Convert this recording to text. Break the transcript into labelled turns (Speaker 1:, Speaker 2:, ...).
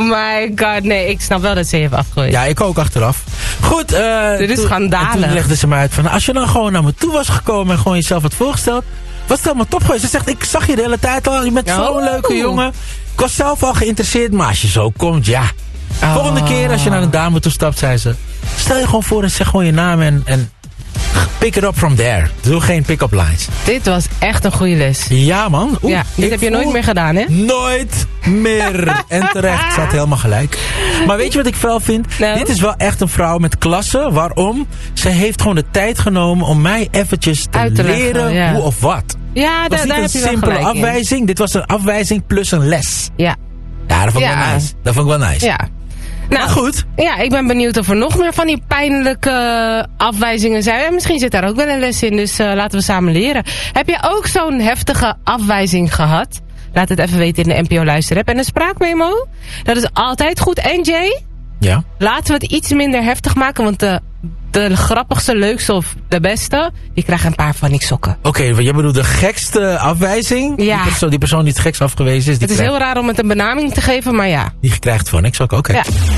Speaker 1: my god, nee, ik snap wel dat ze je heeft afgewezen.
Speaker 2: Ja, ik ook achteraf. Goed.
Speaker 1: Dit is schandalig.
Speaker 2: Toen legde ze me uit van, als je dan gewoon naar me toe was gekomen en gewoon jezelf had voorgesteld, was het helemaal top geweest. Ze zegt, ik zag je de hele tijd al, je bent zo'n leuke jongen. Ik was zelf al geïnteresseerd, maar als je zo komt, ja. Volgende keer als je naar een dame toe stapt, zei ze, stel je gewoon voor en zeg gewoon je naam en pick it up from there. Doe geen pick-up lines.
Speaker 1: Dit was echt een goede les.
Speaker 2: Ja, man.
Speaker 1: Dit heb je nooit meer gedaan, hè?
Speaker 2: Nooit meer. En terecht, ze had helemaal gelijk. Maar weet je wat ik wel vind?
Speaker 1: Nou?
Speaker 2: Dit is wel echt een vrouw met klasse. Waarom? Ze heeft gewoon de tijd genomen om mij eventjes te leren hoe of wat.
Speaker 1: Ja,
Speaker 2: dat was
Speaker 1: daar
Speaker 2: niet
Speaker 1: heb
Speaker 2: een
Speaker 1: je wel
Speaker 2: simpele
Speaker 1: gelijk
Speaker 2: afwijzing. Dit was een afwijzing plus een les.
Speaker 1: Ja.
Speaker 2: Ja, dat vond ik wel nice. Dat vond ik wel nice.
Speaker 1: Ja. Nou,
Speaker 2: maar goed.
Speaker 1: Ja, ik ben benieuwd of er nog meer van die pijnlijke afwijzingen zijn. En misschien zit daar ook wel een les in, dus laten we samen leren. Heb je ook zo'n heftige afwijzing gehad? Laat het even weten in de NPO Luisterapp. En een spraakmemo, dat is altijd goed. En Jay,
Speaker 2: ja? Laten
Speaker 1: we het iets minder heftig maken, want de grappigste, leukste of de beste, die krijgen een paar van die sokken.
Speaker 2: Oké, jij bedoelt de gekste afwijzing?
Speaker 1: Ja.
Speaker 2: Die persoon die het gekst afgewezen is.
Speaker 1: Het is heel raar om het een benaming te geven, maar ja.
Speaker 2: Die krijgt van niks ook, oké.
Speaker 1: Ja.